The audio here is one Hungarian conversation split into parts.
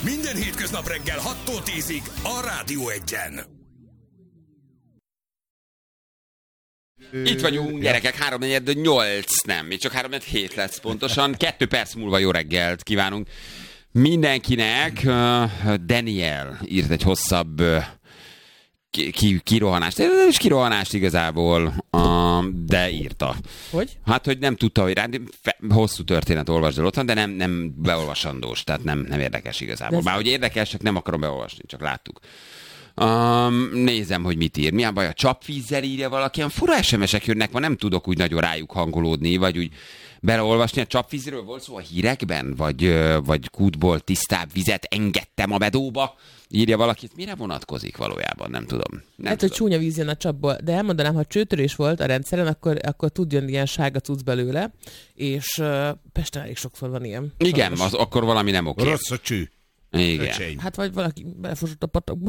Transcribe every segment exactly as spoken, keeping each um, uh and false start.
Minden hétköznap reggel hattól tízig a Rádió Egyen. Itt vagyunk, gyerekek, háromnegyed nyolc, nem, még csak háromnegyed hét lesz pontosan. Kettő perc múlva jó reggelt kívánunk mindenkinek. Daniel írt egy hosszabb ki, ki, kirohanást, nem is kirohanást igazából, de írta. Hogy? Hát, hogy nem tudta, hogy rá, hosszú történet, olvasd el otthon, de nem, nem beolvasandós, tehát nem, nem érdekes igazából. Bár hogy érdekes, csak nem akarom beolvasni, csak láttuk. Um, nézem, hogy mit ír. Mi a baj? A csapvízzel írja valaki? Ilyen fura es em es-ek jönnek, ma nem tudok úgy nagyon rájuk hangolódni, vagy úgy beleolvasni. A csapvízről volt szó a hírekben? Vagy, vagy kútból tisztább vizet engedtem a medóba? Írja valaki. Mire vonatkozik valójában? Nem tudom. Nem hát, tudom. hogy csúnya víz jön a csapból. De elmondanám, ha csőtörés volt a rendszeren, akkor, akkor tud jönni ilyen sárga cucc belőle, és uh, Pesten elég sokszor van ilyen. Igen, az, akkor valami nem oké. Rossz a cső. Igen. Öcseim. Hát vagy valaki belefosott a patakba.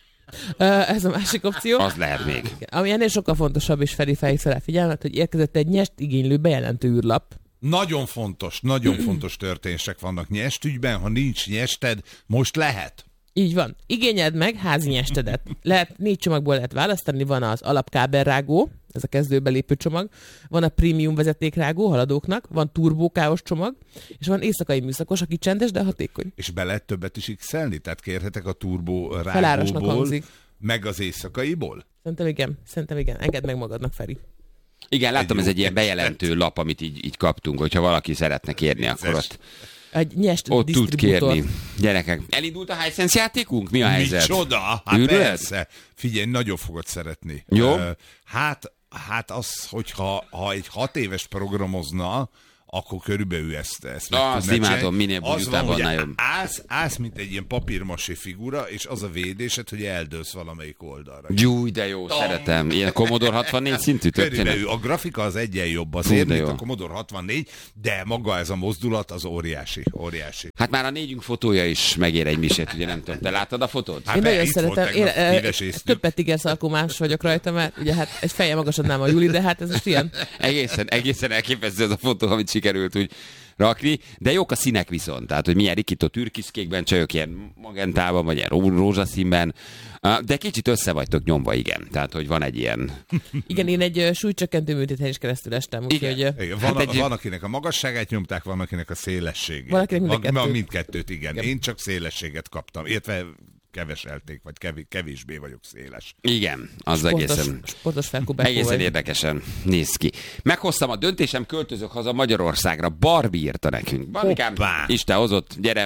Ez a másik opció. Az lehet még. Ami ennél sokkal fontosabb, és Feri felhívta rá figyelmet, hogy érkezett egy nyest igénylő bejelentő űrlap. Nagyon fontos, nagyon fontos történések vannak nyestügyben. Ha nincs nyested, most lehet. Így van. Igényeld meg házi nyestedet. Lehet, négy csomagból lehet választani, van az alapkábelrágó, ez a kezdőbe lépő csomag, van a prémium vezetékrágó haladóknak, van turbókáos csomag, és van éjszakai műszakos, aki csendes, de hatékony. És be lehet többet is x-elni? Tehát kérhetek a turbó Felárasnak rágóból, hangzik. meg az éjszakaiból? Szerintem igen, szerintem igen. Engedd meg magadnak, Feri. Igen, láttam, Egy ez egy ilyen bejelentő lap, amit így, így kaptunk, hogyha valaki szeretne kérni, akkor ott, Egy nyest ott tud disztribútor. kérni. Gyerekek, elindult a Hisense játékunk? Mi a helyzet? Micsoda? Hát Ürül ez? persze. Figyelj, nagyon fogod szeretni. Jó. Uh, hát, hát az, hogyha ha egy hat éves programozna, akkor körülbelül ezt, ezt meg Ah, azt tudná imádom, csinálni. minél Az bújtában, van, hogy annál jobb. állsz, állsz, mint egy ilyen papírmasé figura, és az a védésed, hogy eldőlsz valamelyik oldalra. Gyúj, de jó, szeretem. Ilyen Commodore hatvannégy szintű történet. Körülbelül a grafika az egyen jobb azért, Fú, de mint jó. a Commodore hatvannégy, de maga ez a mozdulat az óriási, óriási. Hát már a négyünk fotója is megér egy misét, ugye nem tudom. Te láttad a fotót? Hát Én be, nagyon itt szeretem. volt Én tegnap, eh, híres észtük. többet igerszalkomás vagyok rajta, mert ugye hát egy feje magasodnám a Juli, de hát ez most ilyen. Egészen, egészen elképesztő ez a fotó, amit sikerült úgy rakni, de jók a színek viszont, tehát, hogy milyen rikító türkiszkékben, csajok ilyen magentában, vagy ilyen ró- rózsaszínben, de kicsit össze vagytok nyomva, igen. Tehát, hogy van egy ilyen... Igen, én egy uh, súlycsökkentő műtéten is keresztül estem, úgyhogy... Igen. Uh, Igen, van, Hát hát egy- van, akinek a magasságát nyomták, van, akinek a szélességét. Valakinek mindkettőt. Van, mindkettőt, igen. igen. Én csak szélességet kaptam, illetve keveselték, vagy kevés, kevésbé vagyok széles. Igen, az sportos, egészen... sportos felkubekó Egészen vagy. érdekesen néz ki. Meghoztam a döntésem, költözök haza Magyarországra. Barbie írta nekünk. Barbikám, Hoppá! Isten hozott, gyere.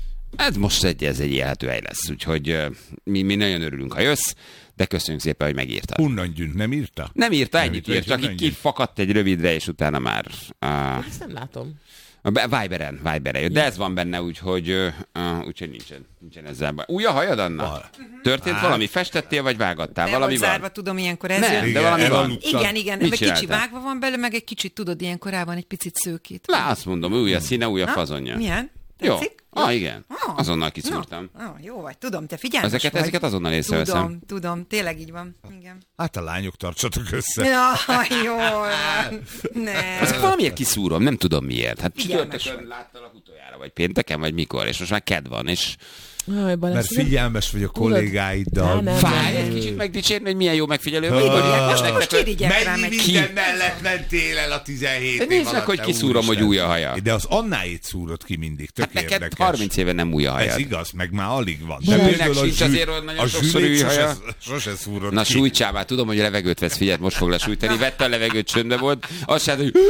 Ez most egy, ez egy élhető hely lesz, úgyhogy uh, mi, mi nagyon örülünk, ha jössz, de köszönjük szépen, hogy megírtad. Hunnan Gyűn nem írta? Nem írta, Nem ennyit írta, írt, csak Hunnan így Gyűn. kifakadt egy rövidre, és utána már... Uh, Ezt nem látom. Viberen, Viberen jött, de ez van benne, úgyhogy, uh, úgyhogy nincsen, nincsen ezzel baj. Új a hajad, Anna? Val. Történt Hát. valami? Festettél, vagy vágattál? Be valami volt zárva, van? tudom, ilyenkor ez Nem, jön. de Igen, valami van. elaludtad. Igen, igen, Mit meg kicsi csináltál? vágva van belőle, meg egy kicsit, tudod, ilyenkor rá van egy picit szőkít. Lá, azt mondom, új a színe, új a fazonja. Milyen? Jó. Tetszik? Ah, igen. Ah. Azonnal kiszúrtam. Ah, jó vagy, tudom, te figyelmes Ezeket, vagy. ezeket azonnal észreveszem. Tudom, tudom, tényleg így van. Igen. Hát a lányok tartsatok össze. Ja, jó van. Ne. Azt valamiért kiszúrom, nem tudom miért. Hát Figyelmes csütörtökön láttalak utoljára, vagy pénteken, vagy mikor, és most már kedv van, és Aj, Balázs, Mert nem- figyelmes vagy a kollégáiddal. Nem, nem. fáj egy kicsit megdicsérni, hogy milyen jó megfigyelő vagy. Ah. vagy Most, nektek- most irigyek rám Mennyi egy minden mellett mentél el a tizenhét De év nézd meg, alatt, hogy te kiszúrom, hogy úristen. új a haja. De az Annáit szúrod ki mindig, tök Hát neked érdekes. harminc éve nem új a Ez hajad. igaz, meg már alig van. Balázsnak például a sincs zsű- azért olyan nagyon a sokszor zsűrét új haja. Sose, sose szúrod Na ki. sújtsál már, tudom, hogy levegőt vesz, figyeld, most fog lesújtani. Vette a levegőt, csöndbe volt. Azt sem, hogy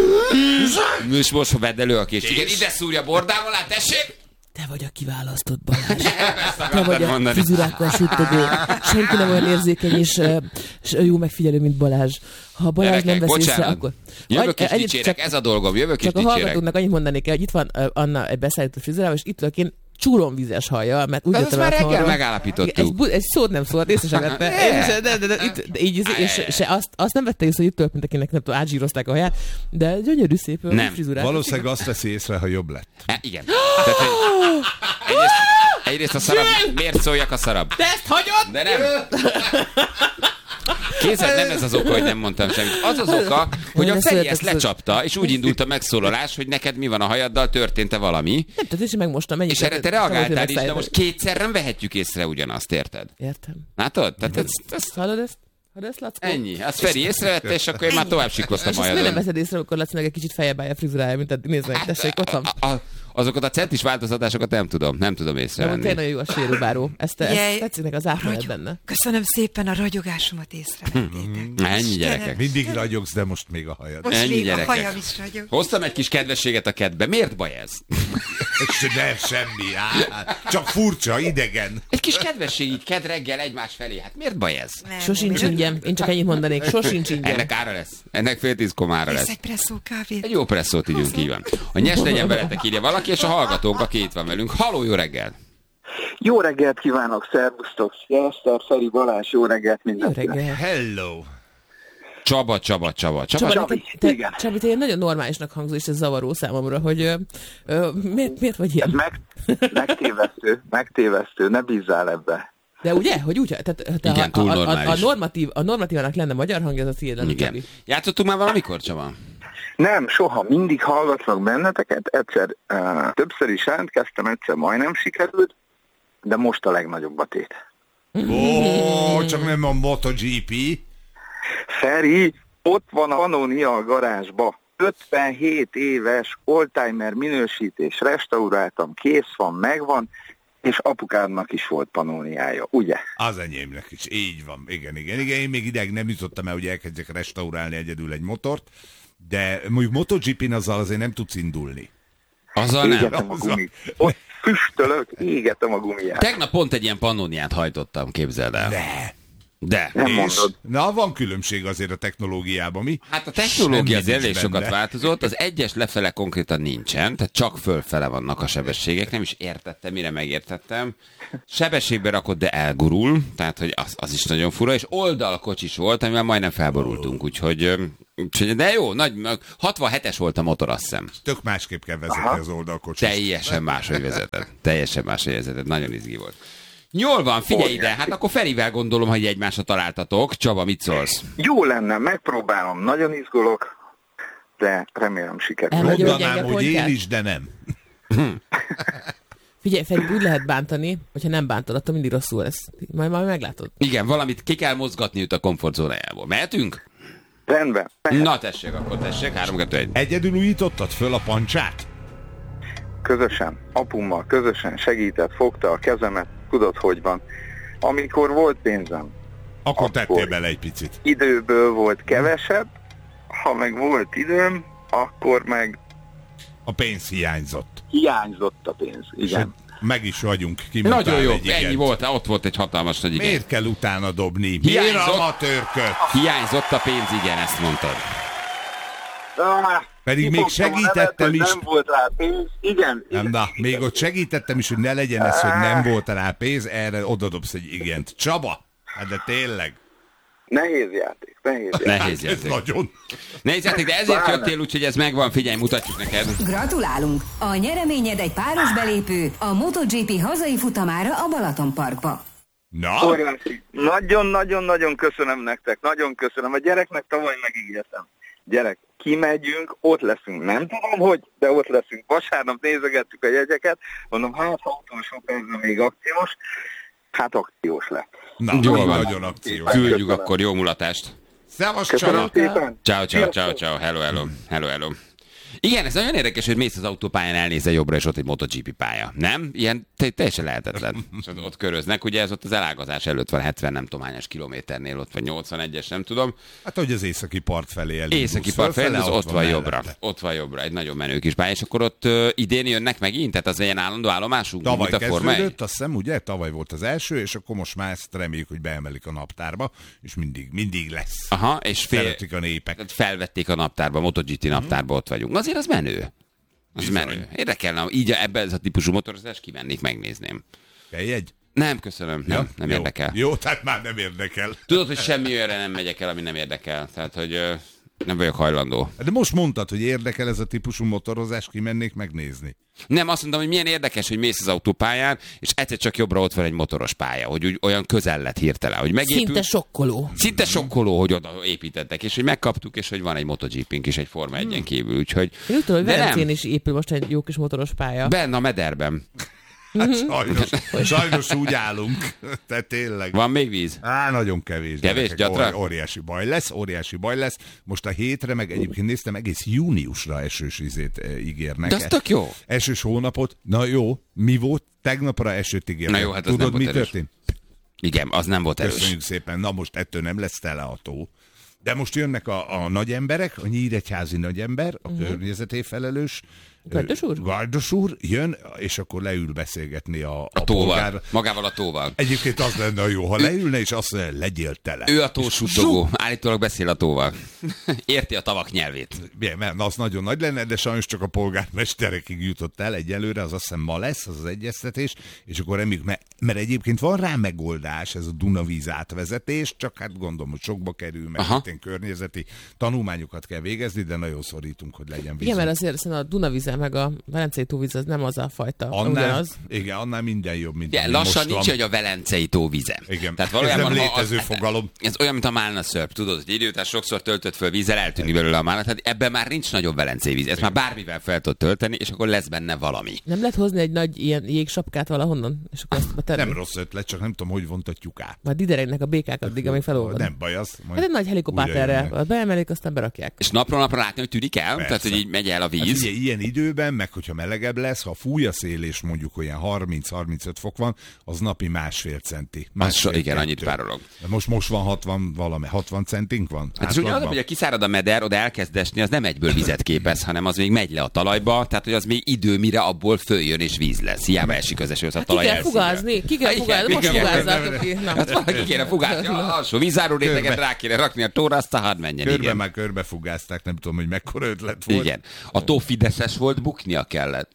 most, most vedd elő a kést. Igen, ide szúrja bordával, hát tessék! Te vagy a kiválasztott, Balázs. Ezt Te akartad vagy a mondani. fizurákkal sütögő. Senki nem olyan érzékeny és, uh, és jó megfigyelő, mint Balázs. Ha Balázs Gyerekek, nem vesz észre, bocsánat. akkor... Jövök és Annyit dicsérek, csak- ez a dolgom, jövök és Csak a dicsérek. hallgatóknak annyit mondanék el, hogy itt van uh, Anna egy beszállító frizurával, és itt ülök én csúromvízes hajjal, mert úgy De jöttem azt már el reggel otthonról. megállapítottuk. Egy, bu- egy szót nem szólt, észre sem vette. Ne. És- de, de, de, itt, de így, és se azt, azt nem vette észre, hogy itt tört, mint akinek nem tudom, átzsírozták a haját, de gyönyörű szép Nem. frizurát. Valószínűleg azt veszi észre, ha jobb lett. E, igen. Tehát, hogy egyrészt, egyrészt a szarab, miért szóljak a szarab? Te ezt hagyod? De nem. Kézzel nem ez az oka, hogy nem mondtam semmit. Az az oka, hogy a Feri ezt Született- lecsapta, és úgy indult a megszólalás, hogy neked mi van a hajaddal, történt-e valami. Nem tudom, és megmostam, mennyit. És erre te reagáltál is, de most kétszer nem vehetjük észre ugyanazt, érted? Értem. Látod? Tehát ez, ez Hallod ezt? Hallod ezt, Lackó? ennyi. Azt Feri észrevette, és akkor én már tovább siklottam És a azt miért nem hajadon. veszed észre, amikor Lacinak egy kicsit feljebb állja a frizurája, mint eddig? Nézd meg, tessék, ott van. A, a, azokat a centis változtatásokat nem tudom, nem tudom De észrevenni. tényleg nagyon jó a sérülbáró. Ezt, ezt Jaj. tetszik neki az átmenet Ragyog- benne. Köszönöm szépen a ragyogásomat észrevettétek. Ennyi, gyerekek. Mindig ragyogsz, de most még a hajad. Most Ennyi, még a gyerekek. hajam is ragyog. Hoztam egy kis kedvességet a kedbe. Miért baj ez? Nem, semmi. Á, csak furcsa, idegen. Egy kis kedvesség így ked reggel egymás felé. Hát miért baj ez? Nem, Sosincs nem. ingyen. Én csak ennyit mondanék. Sosincs ingyen. Ennek ára lesz. Ennek fél tíz komára Visz lesz. egy presszó kávét. Egy jó presszót ígyunk, így van. A nyers legyen veletek, írja valaki, és a hallgatók, aki itt van velünk. Halló, jó reggel! Jó reggelt kívánok, szervusztok! Sziasztok, Feri, Balázs, jó reggelt Jó mindenkinek! reggel. Hello. Csaba, Csaba, Csaba. Csaba, Csaba, Csabi, te, te, igen. Csabi, te ilyen nagyon normálisnak hangzol, és ez zavaró számomra, hogy ö, ö, miért, miért vagy Ez ilyen? meg, megtévesztő, megtévesztő, ne bízzál ebbe. De ugye, hogy úgy, tehát te, Igen, a, túl a, a, a, normális. normatív, a normatívának lenne magyar hangja, az a tiéd, nem Igen. Csabi. Játszottunk már valamikor, Csaba? Nem, soha, mindig hallgatlak benneteket, egyszer, uh, többször is jelentkeztem, egyszer majdnem sikerült, de most a legnagyobb a tét. Ó, csak nem a MotoGP. Feri, ott van a Pannonia a garázsba. ötvenhét éves oldtimer minősítés, restauráltam, kész van, megvan, és apukádnak is volt Pannoniája, ugye? Az enyémnek is, így van. Igen, igen, igen. Én még ideig nem jutottam el, hogy elkezdjek restaurálni egyedül egy motort, de mondjuk MotoGP-n azzal azért nem tudsz indulni. Azzal nem. Égetem a gumit. Ott füstölök, égetem a gumiját. Tegnap pont egy ilyen pannóniát hajtottam, képzeld el. De. De. Nem És, mondod. na, van különbség azért a technológiában, mi? Hát a technológia az Semmi elég nincs sokat benne. változott, az egyes lefele konkrétan nincsen, tehát csak fölfele vannak a sebességek, nem is értettem, mire megértettem. Sebességbe rakott, de elgurul, tehát hogy az, az is nagyon fura, és oldalkocsis volt, amivel majdnem felborultunk, úgyhogy, ö, úgyhogy de jó, nagy, hatvanhetes volt a motor, azt hiszem. Tök másképp kell vezetni az oldalkocsit. Teljesen máshogy vezetett. Teljesen máshogy vezetett. Nagyon izgi volt. Jól van, figyelj ide, hát akkor Ferivel gondolom, hogy egymásra találtatok. Csaba, mit szólsz? Jó lenne, megpróbálom, nagyon izgulok, de remélem sikerül. Elmondja, hogy Mondanám, gyenge hogy én pontját? is, de nem. Figyelj, Feri, úgy lehet bántani, hogyha nem bántod, attól mindig rosszul lesz. Majd, majd meglátod. Igen, valamit ki kell mozgatni őt a komfortzónájából. Mehetünk? Rendben. Na tessék, akkor tessék, három, kettő, egy. Egyedül újítottad föl a pancsát? Közösen, apummal közösen segített, fogta a kezemet, tudod, hogy van. Amikor volt pénzem, Akkor Akkor. tettél bele egy picit. időből volt kevesebb, ha meg volt időm, akkor meg A pénz hiányzott. hiányzott a pénz. Igen. Meg is vagyunk. Kimondtál Nagyon jó, egy igent. ennyi volt, ott volt egy hatalmas nagy igen. Miért kell utána dobni? Miért Hiányzott. amatőrköt? Hiányzott a pénz, igen, ezt mondtad. Ah, Pedig még kifogtam a nevet, segítettem hogy is. Nem volt rá pénz. Igen. Nem, igen. na, még ott segítettem is, hogy ne legyen ez, hogy nem volt rá pénz, erre odadobsz egy igent. Csaba, hát de tényleg. Nehéz játék, nehéz játék. Nehéz Ez játék. nagyon. Nehéz játék, de ezért jöttél, úgyhogy ez megvan, figyelj, mutatjuk neked. Gratulálunk! A nyereményed egy páros belépő a MotoGP hazai futamára a Balaton Parkba. Na, Óriási. Nagyon-nagyon-nagyon köszönöm nektek, nagyon köszönöm. A gyereknek tavaly megígértem. Gyerek, kimegyünk, ott leszünk. Nem tudom, hogy, de ott leszünk. Vasárnap nézegettük a jegyeket, mondom, hát ha utolsó percben még akciós, hát akciós lett. na, Jól van. nagyon akció. Küldjük Köszönöm. akkor jó mulatást. Szevasz, Köszönöm Csaba. szépen. Ciao, ciao, ciao, ciao, hello, hello, hello, hello. Igen, ez nagyon érdekes, hogy mész az autópályán, elnézel jobbra, és ott egy MotoGP pálya. Nem? Ilyen te- teljesen lehetetlen. És ott- ott köröznek, ugye ez ott az elágazás előtt van hetven nem tudom hányas kilométernél, ott vagy nyolcvanegyes, nem tudom. Hát, hogy az északi part felé elindulsz. Északi part felé, fölfele, az ott van jobbra. mellette. Ott van jobbra, egy nagyon menő kis pálya, és akkor ott uh, idén jönnek megint, tehát az ilyen állandó állomásunk, Tavaly mint a Forma egy? kezdődött, azt hiszem, ugye? Tavaly volt az első, és akkor most már ezt reméljük, hogy beemelik a naptárba, és mindig, mindig lesz. Aha, és fél, Szeretik a népek. tehát felvették a naptárba, a MotoGP naptárba ott vagyunk. Azért az menő. Az Bizony. menő. Érdekelne, így ebben ez a típusú motorozás, kimennék, megnézném. Kell jegy? Nem, köszönöm. Nem, nem jó. érdekel. Jó, tehát már nem érdekel. Tudod, hogy semmi olyanra nem megyek el, ami nem érdekel. Tehát, hogy ö, Nem vagyok hajlandó. De most mondtad, hogy érdekel ez a típusú motorozás, kimennék megnézni. Nem, azt mondtam, hogy milyen érdekes, hogy mész az autópályán, és egyszer csak jobbra ott van egy motoros pálya, hogy úgy olyan közel lett hirtelen, hogy megépült. Szinte sokkoló. Szinte sokkoló, hogy oda építettek, és hogy megkaptuk, és hogy van egy MotoGP-nk is egy Forma egyen kívül, úgyhogy... Én úgy tudom, hogy de Velencén nem. is épül most egy jó kis motoros pálya. Benne a mederben. Hát sajnos, sajnos úgy állunk. Tehát tényleg. Van még víz? Á, nagyon kevés. Kevés, gyerekek. gyatra? Ó- óriási baj lesz, óriási baj lesz. Most a hétre, meg egyébként néztem, egész júniusra esős izét e, ígérnek. De az tök jó. Esős hónapot. Na jó, mi volt? Tegnapra esőt ígérnek. Na jó, hát az Tudod, nem mi volt erős. történt? Igen, az nem volt erős. Köszönjük szépen. Na most ettől nem lesz tele a tó. De most jönnek a, a nagy emberek, a nyíregyházi nagyember, a uh-huh. környezeté felelős. Gardos úr? Gardos úr jön, és akkor leül beszélgetni a, a, A tóval. polgár. Magával a tóval. Egyébként az lenne jó, ha leülne, és azt mondja, legyél tele. Ő a tósuttogó. Állítólag beszél a tóval. Érti a tavak nyelvét. Igen, mert az nagyon nagy lenne, de sajnos csak a polgármesterekig jutott el egyelőre, az azt hiszem ma lesz, az az egyeztetés, és akkor reméljük, mert, mert egyébként van rá megoldás, ez a Dunavíz átvezetés, csak hát gondolom, hogy sokba kerül, mert itt környezeti tanulmányokat kell végezni, de nagyon szorítunk, hogy legyen víz. Igen, mert azért szerintem a Dunavíz meg a Velencei tóvíz az nem az a fajta. Annál, ugyanaz. igen, annál minden jobb, mint Igen, ami lassan most nincs, van. hogy a Velencei tó vize. Igen, Tehát ez valójában, nem ha létező az, fogalom. Ez olyan, mint a málna szörp, tudod, hogy idő után sokszor töltött föl vízzel, eltűnik belőle a málna, tehát ebben már nincs nagyobb Velencei víz. Ezt már bármivel fel tudod tölteni, és akkor lesz benne valami. Nem lehet hozni egy nagy ilyen jégsapkát valahonnan, és akkor ezt betenni? Nem rossz ötlet, csak nem tudom, hogy vontatjuk át. Majd ideregnek a békák addig, amíg felolvad. Nem baj, az. Hát egy nagy helikopterrel beemelik, aztán berakják. És napról napra látni, hogy tűnik el, Persze. tehát hogy így megy el a víz. Hát ugye, ilyen időben, meg hogyha melegebb lesz, ha fúj a szél, és mondjuk olyan harminc-harmincöt fok van, az napi másfél centi. Másfél so, igen, kettő. annyit párolog. Most, most van hatvan valami, hatvan centink van? Hát és ugye az, hogy a kiszárad a meder, oda elkezd esni, az nem egyből vizet képez, hanem az még megy le a talajba, tehát hogy az még idő, mire abból följön és víz lesz. Hiába esik az eső, az a Hát ki talaj kell elszívja. fugázni, ki kell Igen, fugázni, most igen, fugázzátok ki. Na. Hát valaki kéne fugázni, a alsó vízáró réteget rá kéne rakni a tóra, aztán hadd menjen. Körbe Igen. már körbefugázták, nem tudom, hogy mekkora ötlet volt. Igen. A tó fideszes volt, buknia kellett.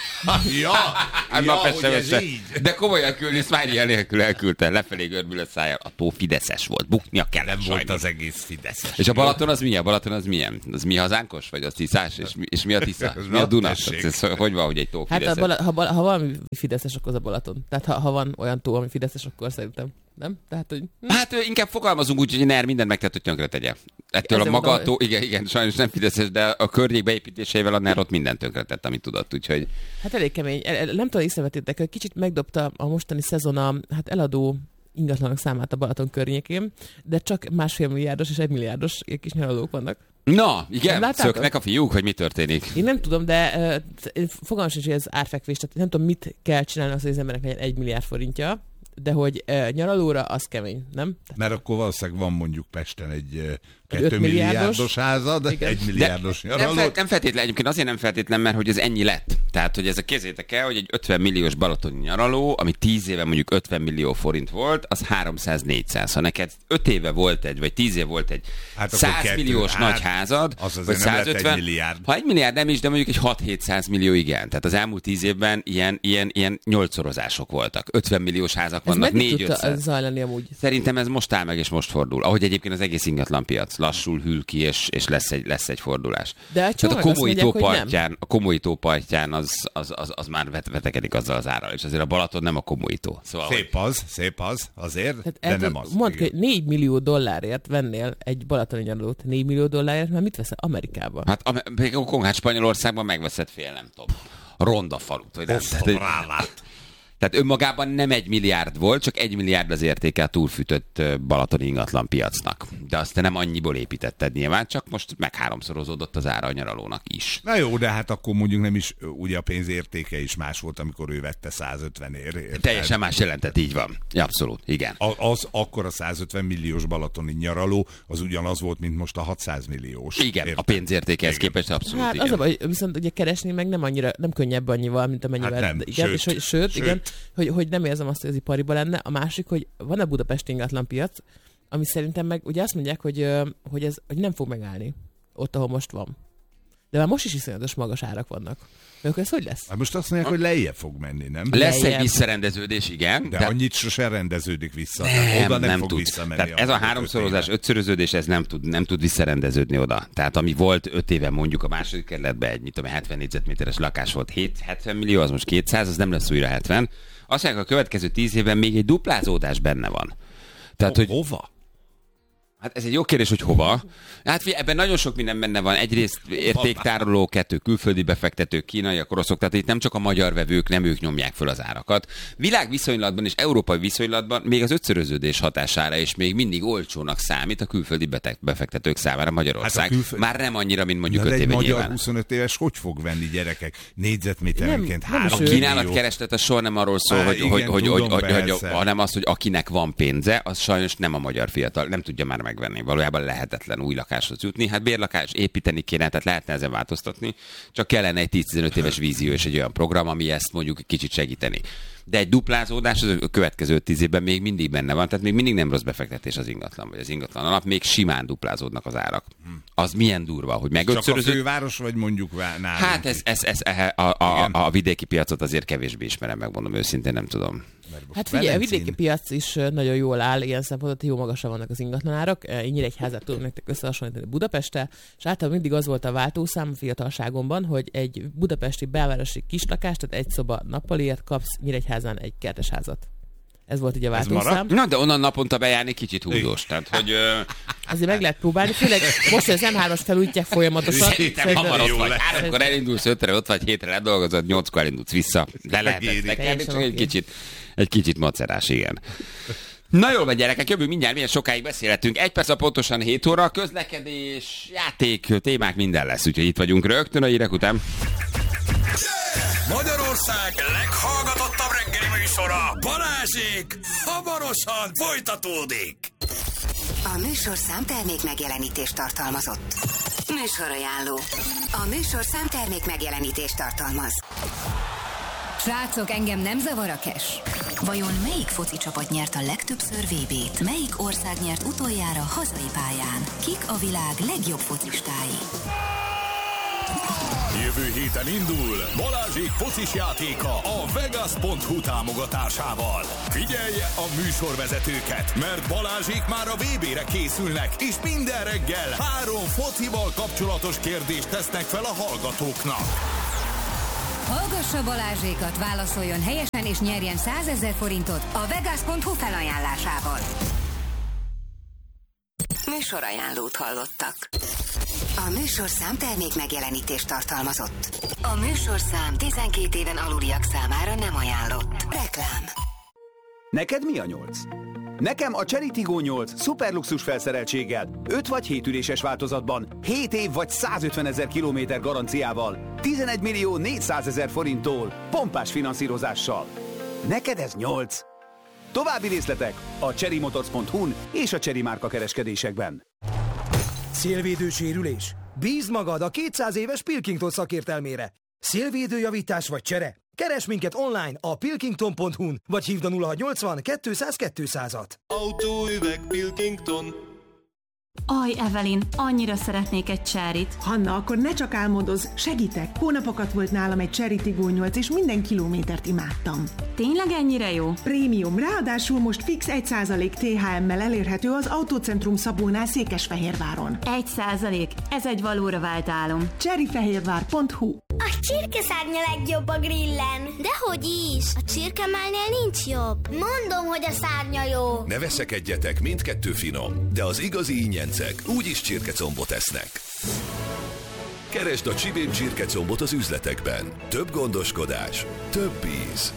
ja, Hát ja, ja, hogy ez így. De komolyan küldni, Smiley nélkül elküldte, lefelé görbülött szájjal. A tó fideszes volt, buknia kellett. Nem volt sajnos. az egész fideszes. És a Balaton az mi? A Balaton az milyen? Az mi hazánkos? Vagy az Tiszás? És mi, és mi a Tisza? Mi a Duna? tessék. Ez, hogy van, hogy egy tó Hát fideszes? a Bala, ha, Bala, ha valami fideszes, akkor az a Balaton. Tehát ha, ha van olyan tó, ami fideszes, akkor szerintem. Nem? Tehát, hogy... Hát ö, inkább fogalmazunk úgy, hogy NER mindent megtett, hogy tönkre tegye. Ettől Ezzel a maga mondom, a tó, igen, igen, sajnos nem fideszes, de a környék beépítésével a NER ott mindent tönkre tett, amit tudott, úgyhogy... Hát elég kemény. El- el- Nem tudom, észrevettétek, hogy kicsit megdobta a mostani szezon a hát eladó ingatlanok számát a Balaton környékén, de csak másfél milliárdos és egy milliárdos kis nyaralók vannak. Na, igen, Nem láttátok? szöknek a fiúk, hogy mi történik. Én nem tudom, de uh, fogalmam sincs, hogy ez árfekvés, tehát nem tudom, mit kell csinálni az, hogy az embernek legyen egy milliárd forintja, de hogy uh, nyaralóra az kemény, nem? Mert akkor valószínűleg van mondjuk Pesten egy öt kettő milliárdos milliárdos házad, Igen. egy milliárdos nem, fel, nyaraló. nem feltétlen, egyébként azért nem feltétlen, mert hogy ez ennyi lett. Tehát, hogy ez a kézzétek el, hogy egy ötven milliós balatoni nyaraló, ami tíz éve mondjuk ötven millió forint volt, az háromszáz-négyszáz. Ha neked öt éve volt egy, vagy tíz éve volt egy Hát akkor száz kettő, milliós hát, nagy házad, az azért vagy nem lett egy százötven, milliárd. ha egy milliárd nem is, de mondjuk egy hat-hétszáz millió igen. Tehát az elmúlt tíz évben ilyen, ilyen, ilyen nyolcszorozások voltak. ötven milliós házak Ez vannak, meddig tudta négy-ötszáz. zajlani amúgy? Szerintem ez most áll meg, és most fordul. Ahogy egyébként az egész ingatlanpiac lassul, hűl ki, és, és lesz, egy, lesz egy fordulás. De egy Tehát csomag a azt Komoly mondják, tó hogy nem. partján, a Komoly tó partján az, az, az, az már vet, vetekedik azzal az árral, és azért a Balaton nem a Komoly tó. Szóval, hogy- Szép az, szép az, azért, Tehát de el- nem az. Mondd, Igen. hogy négy millió dollárért vennél egy balatoni nyaralót. négy millió dollárért, mert mit veszel Amerikában? Hát a, még a Kongát Spanyolországban megveszed fél, nem tudom, ronda falut. Vagy nem. Osztom Tehát, rálát. tehát önmagában nem egy milliárd volt, csak egy milliárd az értéke a túlfűtött ö, balatoni ingatlan piacnak. De azt te nem annyiból építetted nyilván, csak most meg háromszorozódott az ára a nyaralónak is. Na jó, de hát akkor mondjuk nem is, ugye a pénz értéke is más volt, amikor ő vette százötven ér. Teljesen más jelentett, így van. Ja, abszolút, igen. A- Az akkor a százötven milliós balatoni nyaraló, az ugyanaz volt, mint most a hatszáz milliós. Igen, Érted? a pénzértékehez Igen. képest abszolút, Hát igen. az a baj, viszont ugye keresni meg nem annyira, nem könnyebb annyival, mint amennyivel. Hát nem, igen, sőt, és hogy, sőt, sőt. igen, hogy, hogy nem érzem azt, hogy az ipariban lenne. A másik, hogy van a budapesti ingatlanpiac, ami szerintem meg ugye azt mondják, hogy, ö, hogy ez hogy nem fog megállni ott, ahol most van. De már most is iszonyatos magas árak vannak. Akkor ez hogy lesz? Hát most azt mondják, hogy lejjebb fog menni, nem? Lesz Lejjebb. egy visszarendeződés, igen. De, de annyit sose rendeződik vissza. Nem, oda nem, nem fog tud. visszamenni. Tehát ez a háromszorozás, történet. ötszöröződés, ez nem tud, nem tud visszarendeződni oda. Tehát ami volt öt éve mondjuk a második kerületben egy, mit tudom, hetven négyzetméteres lakás volt, hét hetven millió, az most kétszáz, az nem lesz újra hetven. Azt mondják, a következő tíz évben még egy duplázódás benne van. Tehát, hogy Hova? Hát ez egy jó kérdés, hogy hova. Hát figyelj, ebben nagyon sok minden benne van. Egyrészt értéktároló, kettő külföldi befektetők, kínaiak, oroszok, tehát itt nem csak a magyar vevők, nem ők nyomják föl az árakat. Világviszonylatban és európai viszonylatban még az ötszöröződés hatására is még mindig olcsónak számít a külföldi befektetők számára Magyarország. Hát külföld... Már nem annyira, mint mondjuk öt éve nyilván. Egy magyar nyilván. huszonöt éves hogy fog venni, gyerekek? Négyzetméterenként három A kínálat-kereslet az soha nem arról szól, Há, hogy, igen, hogy, hogy, tudom, hogy, hogy, persze. hanem az, hogy akinek van pénze, az sajnos nem a magyar fiatal, nem tudja már megvenni. Valójában lehetetlen új lakáshoz jutni. Hát bérlakás építeni kéne, tehát lehetne ezen változtatni, csak kellene egy tíz-tizenöt éves vízió és egy olyan program, ami ezt mondjuk kicsit segíteni. De egy duplázódás az a következő tíz évben még mindig benne van, tehát még mindig nem rossz befektetés az ingatlan, vagy az ingatlan alap, még simán duplázódnak az árak. Az milyen durva, hogy megötszöröző... Csak a főváros, vagy mondjuk nálunk? Hát ez, ez, ez, a, a, a, a vidéki piacot azért kevésbé ismerem, megmondom őszintén, nem tudom. Hát figyelj, a vidéki piac is nagyon jól áll, ilyen szempontból, jó magasan vannak az ingatlanárak. Én Nyíregyházát tudom nektek összehasonlítani Budapesttel, és általában mindig az volt a váltószám a fiatalságomban, hogy egy budapesti belvárosi kislakást, tehát egy szoba nappaliért kapsz Nyíregyházán egy kertesházat. Ez volt így a váltószám. Na, de onnan naponta bejárni kicsit húzós. Tehát, hogy... Ö... Azért meg lehet próbálni, főleg most, hogy az em hármas felújítják folyamatosan. Szerintem hamar ott vagy. Háromkor elindulsz, ötre ott vagy, hétre ledolgozod, nyolckor elindulsz vissza. Le lehet nekelni, csak egy kicsit, egy kicsit macerás, igen. Na jól van, gyerekek, jövő mindjárt, milyen sokáig beszélhetünk. Egy perc a pontosan hét óra, közlekedés, játék, témák, minden lesz. Úgyhogy itt vagyunk rögtön a hírek után. Magyarország leghallgatottabb reggeli műsora, Balázsék, hamarosan folytatódik. A műsorszám termék megjelenítést tartalmazott. Műsorajánló. A műsorszám termék megjelenítést tartalmaz. Srácok, engem nem zavar a cash. Vajon melyik foci csapat nyert a legtöbbször vé bét? Melyik ország nyert utoljára hazai pályán? Kik a világ legjobb focistái? Jövő héten indul Balázsék focis játéka a Vegas pont hu támogatásával. Figyelje a műsorvezetőket, mert Balázsék már a vé bére készülnek, és minden reggel három focival kapcsolatos kérdést tesznek fel a hallgatóknak. Hallgassa Balázsékat, válaszoljon helyesen és nyerjen százezer forintot a Vegas pont hu felajánlásával. Műsorajánlót hallottak. A műsorszám termék megjelenítést tartalmazott. A műsorszám tizenkét éven aluliak számára nem ajánlott. Reklám. Neked mi a nyolc? Nekem a Chery Tiggo nyolc szuperluxus felszereltséggel, öt vagy hét üléses változatban, hét év vagy százötvenezer kilométer garanciával, tizenegy millió négyszázezer forinttól, pompás finanszírozással. Neked ez nyolc. További részletek a cherrymotors pont hu-n és a Chery márka kereskedésekben. Szélvédő sérülés? Bízd magad a kétszáz éves Pilkington szakértelmére. Szélvédőjavítás vagy csere? Keresd minket online a pilkington pont hu-n, vagy hívd a nulla hatszáznyolcvan kétszáz kétszázat. Autóüveg Pilkington. Aj, Evelyn, annyira szeretnék egy Cheryt. Hanna, akkor ne csak álmodozz, segítek. Hónapokat volt nálam egy Chery Tiggo nyolc, és minden kilométert imádtam. Tényleg ennyire jó? Prémium, ráadásul most fix egy százalék té há emmel elérhető az Autócentrum Szabónál Székesfehérváron. Egy százalék, ez egy valóra vált álom. cherryfehérvár pont hu. A csirkeszárnya legjobb a grillen. Dehogy is, a csirkemálnél nincs jobb. Mondom, hogy a szárnya jó. Ne veszekedjetek, mindkettő finom, de az igazi ingyencek úgyis csirkecombot esznek. Keresd a Csibén csirkecombot az üzletekben. Több gondoskodás, több íz.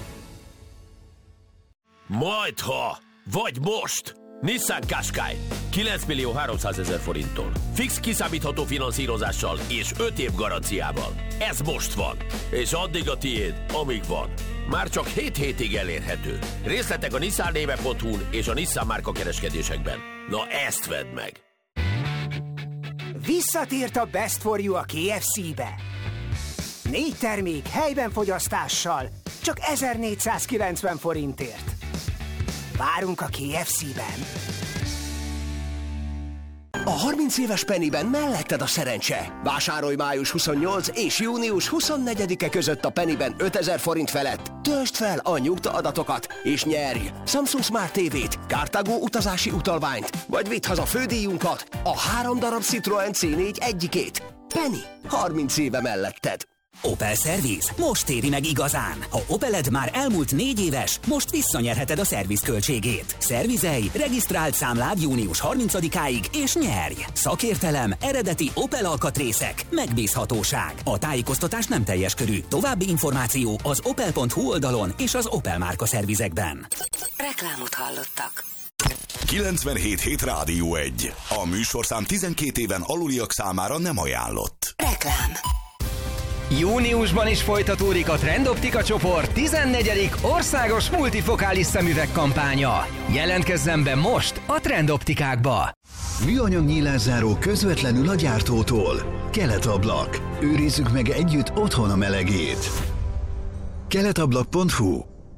Majdha, vagy most! Nissan Qashqai kilenc millió háromszázezer forinttól. Fix kiszámítható finanszírozással és öt év garanciával. Ez most van. És addig a tiéd, amíg van. Már csak hét hétig elérhető. Részletek a nissan néve pont hu-n és a Nissan márka kereskedésekben. Na ezt vedd meg! Visszatért a Best for You a ká ef cé-be. Négy termék helyben fogyasztással, csak ezernégyszázkilencven forintért. Várunk a ká ef cé-ben. A harminc éves Pennyben melletted a szerencse. Vásárolj május huszonnyolcadika és június huszonnegyedike között a Pennyben ötezer forint felett. Töltsd fel a nyugtaadatokat és nyerj Samsung Smart té vét, kártágó utazási utalványt, vagy vidd haza fődíjunkat, a három darab Citroen cé négy egyikét. Penny, harminc éve melletted. Opel Service most éri meg igazán. Ha Opeled már elmúlt négy éves, most visszanyerheted a szerviz költségét. Szervizelj, regisztrált számlád június harmincadikáig és nyerj! Szakértelem, eredeti Opel alkatrészek, megbízhatóság. A tájékoztatás nem teljes körű. További információ az opel pont hu oldalon és az Opel márka szervizekben. Reklámot hallottak. kilencvenhét hét Rádió egy. A műsorszám tizenkét éven aluliak számára nem ajánlott. Reklám. Júniusban is folytatódik a Trendoptika csoport tizennegyedik országos multifokális szemüveg kampánya. Jelentkezzen be most a Trendoptikákba! Műanyag nyílászáró közvetlenül a gyártótól. Keletablak. Őrizzük meg együtt otthon a melegét. keletablak pont hu.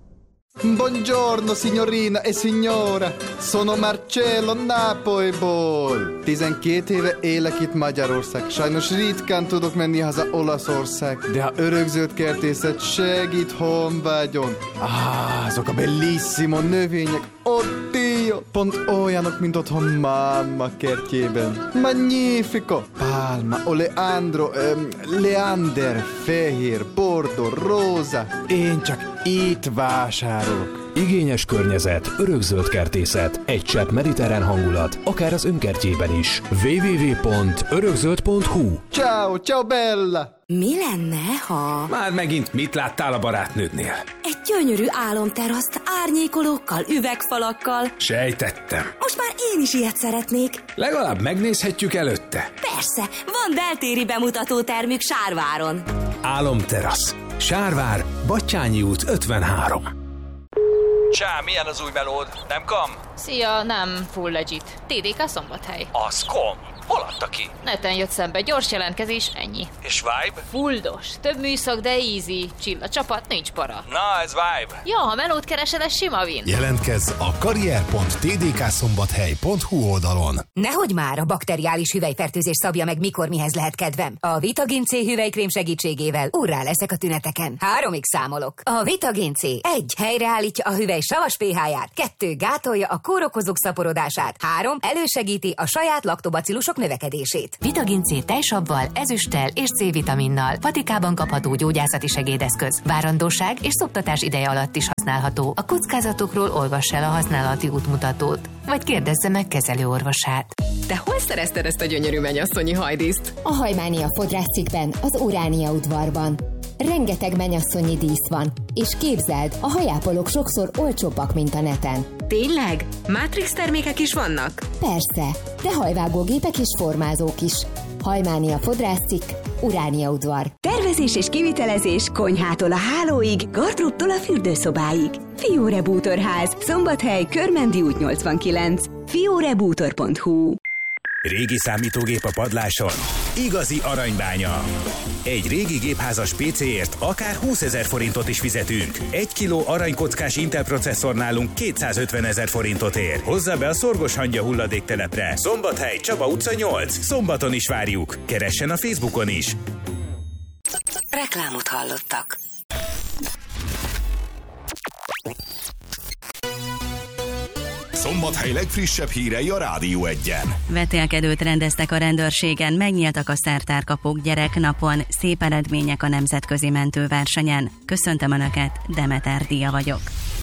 Buongiorno signorina e signora, sono Marcello Nápolyból. tizenkét éve élek itt Magyarország, sajnos ritkán tudok menni haza Olaszország, de a örökzöld kertészet segít honvágyon. Ah, azok a bellissimo növények, oddio, pont olyanok, mint otthon mamma kertjében. Magnifico, palma, oleandro, um, leander, fehér, bordo, róza. Én csak itt vásárolok. Igényes környezet, örökzöld kertészet, egy csepp mediterrán hangulat, akár az önkertjében is. double-u double-u double-u pont örökzöld pont hu. Ciao, ciao bella! Mi lenne, ha... Már megint mit láttál a barátnődnél? Egy gyönyörű álomteraszt árnyékolókkal, üvegfalakkal. Sejtettem. Most már én is ilyet szeretnék. Legalább megnézhetjük előtte. Persze, van beltéri bemutató termük Sárváron. Álomterasz. Sárvár, Battyányi út ötvenhárom. Csá, milyen az új melód? Nem kam? Szia, nem full legit. té dé ká Szombathely. Az kom? Hol adta ki? Neten jött szembe, gyors jelentkezés, ennyi. És vibe? Fullos, több műszak, de easy. Chill a csapat, nincs para. Na, ez vibe. Ja, ha melót keresel, ez sima win. Jelentkezz a karrier pont té dé ká szombathely pont hu oldalon. Nehogy már a bakteriális hüvelyfertőzés szabja meg, mikor mihez lehet kedvem. A Vitagin C hüvelykrém segítségével urrá leszek a tüneteken. Háromig számolok. A Vitagin C egy helyreállítja a hüvely savas pé há-ját, kettő gátolja a kórokozók szaporodását, három elősegíti a saját laktobacillusok növekedését. Vitagin C tejsabbal, ezüsttel és C-vitaminnal patikában kapható gyógyászati segédeszköz. Várandóság és szoptatás ideje alatt is használható. A kockázatokról olvass el a használati útmutatót, vagy kérdezze meg kezelőorvosát. De hol szerezted ezt a gyönyörű mennyasszonyi hajdíszt? A Hajmánia fodrászcikkben, az Uránia udvarban. Rengeteg mennyasszonyi dísz van, és képzeld, a hajápolók sokszor olcsóbbak, mint a neten. Tényleg? Matrix termékek is vannak? Persze, de hajvágógépek és formázók is. Hajmánia fodrászcikk, Uránia udvar. Tervezés és kivitelezés konyhától a hálóig, gardróbtól a fürdőszobáig. Fiore Bútorház, Szombathely, Körmendi út nyolcvankilenc. fiore bútor pont hu. Régi számítógép a padláson? Igazi aranybánya. Egy régi gépházas pé céért akár húszezer forintot is fizetünk. Egy kiló aranykockás Intel processzor nálunk kétszázötvenezer forintot ér. Hozza be a Szorgos Hangya hulladéktelepre. Szombathely, Csaba utca nyolc. Szombaton is várjuk. Keressen a Facebookon is. Reklámot hallottak. Szombathely legfrissebb hírei a Rádió egyen. Vetélkedőt rendeztek a rendőrségen, megnyíltak a szertárkapuk gyereknapon, szép eredmények a nemzetközi mentőversenyen. Köszöntöm Önöket, Demeter Díja vagyok.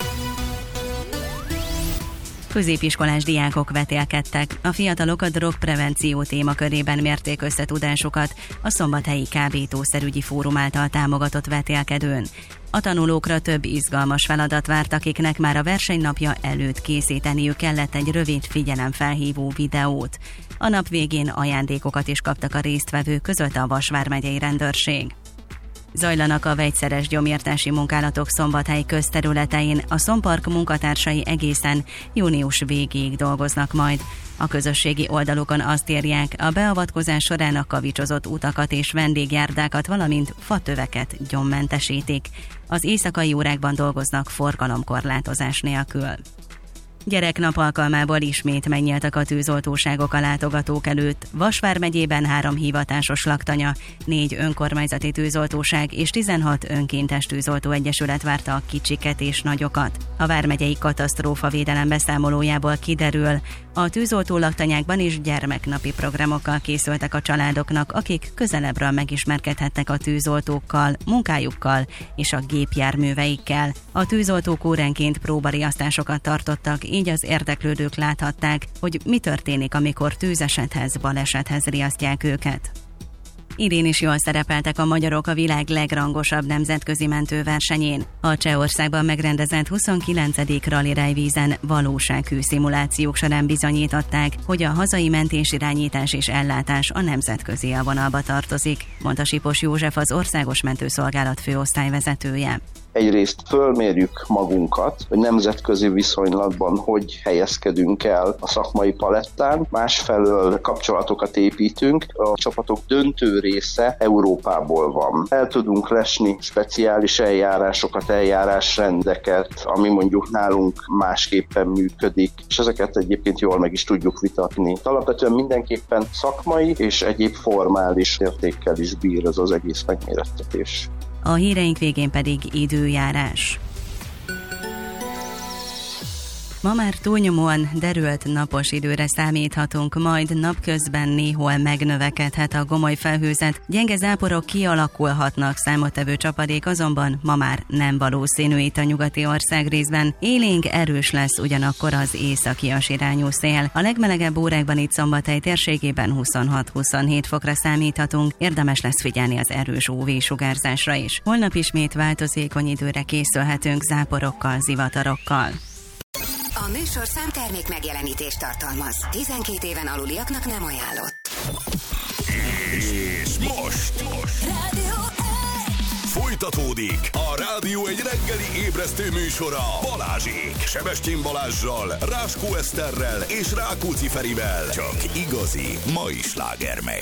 Középiskolás diákok vetélkedtek. A fiatalok a drogprevenció témakörében mérték összetudásukat a Szombathelyi Kábítószerügyi Fórum által támogatott vetélkedőn. A tanulókra több izgalmas feladat várt, akiknek már a versenynapja előtt készíteniük kellett egy rövid figyelemfelhívó videót. A nap végén ajándékokat is kaptak a résztvevők, közölte a Vas vármegyei rendőrség. Zajlanak a vegyszeres gyomírtási munkálatok Szombathely közterületein, a Szompark munkatársai egészen június végéig dolgoznak majd. A közösségi oldalukon azt írják, a beavatkozás során a kavicsozott utakat és vendégjárdákat, valamint fatöveket gyommentesítik. Az éjszakai órákban dolgoznak forgalomkorlátozás nélkül. Gyereknap alkalmából ismét megnyíltak a tűzoltóságok a látogatók előtt. Vas vármegyében három hivatásos laktanya, négy önkormányzati tűzoltóság és tizenhat önkéntes tűzoltó egyesület várta a kicsiket és nagyokat. A vármegyei katasztrófavédelem beszámolójából kiderül, a tűzoltó laktanyákban is gyermeknapi programokkal készültek a családoknak, akik közelebbről megismerkedhettek a tűzoltókkal, munkájukkal és a gépjárműveikkel. A tűzoltók óránként próbariasztásokat tartottak, így az érdeklődők láthatták, hogy mi történik, amikor tűzesethez, balesethez riasztják őket. Idén is jól szerepeltek a magyarok a világ legrangosabb nemzetközi mentőversenyén. A Csehországban megrendezett huszonkilencedik Rally Rajvízen valósághű szimulációk során bizonyították, hogy a hazai mentésirányítás és ellátás a nemzetközi élvonalba tartozik, mondta Sipos József, az Országos Mentőszolgálat főosztályvezetője. Egyrészt fölmérjük magunkat, hogy nemzetközi viszonylatban hogy helyezkedünk el a szakmai palettán, másfelől kapcsolatokat építünk, a csapatok döntő része Európából van. El tudunk lesni speciális eljárásokat, eljárásrendeket, ami mondjuk nálunk másképpen működik, és ezeket egyébként jól meg is tudjuk vitatni. Alapvetően mindenképpen szakmai és egyéb formális értékkel is bír ez az egész megmérettetés. A híreink végén pedig időjárás. Ma már túlnyomóan derült napos időre számíthatunk, majd napközben néhol megnövekedhet a gomoly felhőzet, gyenge záporok kialakulhatnak, számottevő csapadék azonban ma már nem valószínű itt a nyugati országrészben. Élénk erős lesz ugyanakkor az északias irányú szél. A legmelegebb órákban itt Szombathely térségében huszonhat-huszonhét fokra számíthatunk, érdemes lesz figyelni az erős ú vé-sugárzásra is. Holnap ismét változékony időre készülhetünk záporokkal, zivatarokkal. A műsor számtermék megjelenítést tartalmaz. tizenkét éven aluliaknak nem ajánlott. És most, most. Folytatódik a Rádió egy reggeli ébresztő műsora Balázsék, Sebestyén Balázssal, Ráskó Eszterrel és Rákóczi Ferivel. Csak igazi mai sláger megy.